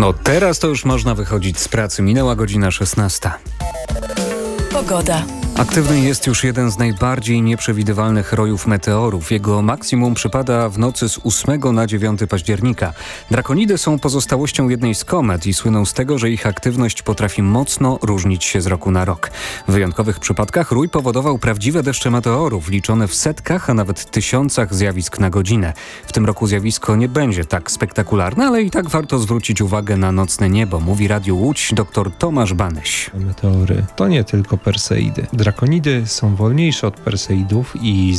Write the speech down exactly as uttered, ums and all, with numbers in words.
No teraz to już można wychodzić z pracy. Minęła godzina szesnasta. Pogoda. Aktywny jest już jeden z najbardziej nieprzewidywalnych rojów meteorów. Jego maksimum przypada w nocy z ósmego na dziewiątego października. Drakonidy są pozostałością jednej z komet i słyną z tego, że ich aktywność potrafi mocno różnić się z roku na rok. W wyjątkowych przypadkach rój powodował prawdziwe deszcze meteorów, liczone w setkach, a nawet tysiącach zjawisk na godzinę. W tym roku zjawisko nie będzie tak spektakularne, ale i tak warto zwrócić uwagę na nocne niebo, mówi Radiu Łódź dr Tomasz Banyś. Meteory to nie tylko Perseidy. Drakonidy są wolniejsze od Perseidów i